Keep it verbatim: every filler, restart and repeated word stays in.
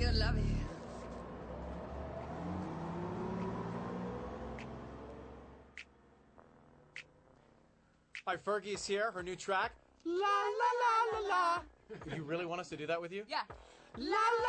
gonna love it. All right, Fergie's here, her new track. La la la la la. You really want us to do that with you? Yeah. La la